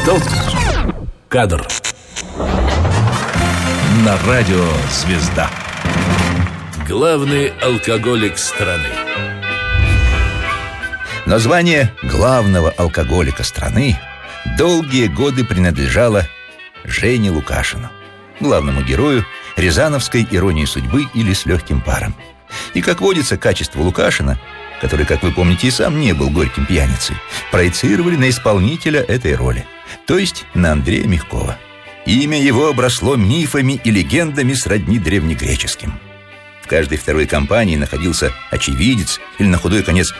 Стоп! Кадр. На радио «Звезда». Главный алкоголик страны. Название главного алкоголика страны долгие годы принадлежало Жене Лукашину, главному герою рязановской «Иронии судьбы» или «С легким паром». И, как водится, качество Лукашина, который, как вы помните, и сам не был горьким пьяницей, проецировали на исполнителя этой роли, то есть на Андрея Мягкова. Имя его обросло мифами и легендами сродни древнегреческим. В каждой второй компании находился очевидец или, на худой конец,